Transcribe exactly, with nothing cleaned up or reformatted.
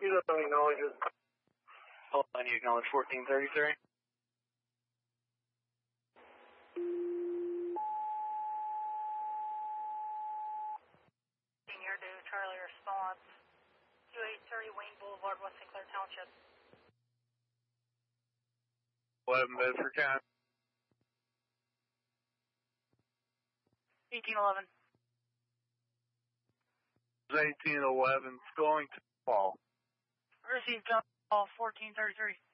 You don't acknowledge it. Hold on, you acknowledge fourteen thirty-three. Senior to Charlie response. two eight three Wayne Boulevard, West Saint Clair Township. eleven Bedford County. eighteen eleven. eighteen eleven, it's going to fall. Received call fourteen thirty-three.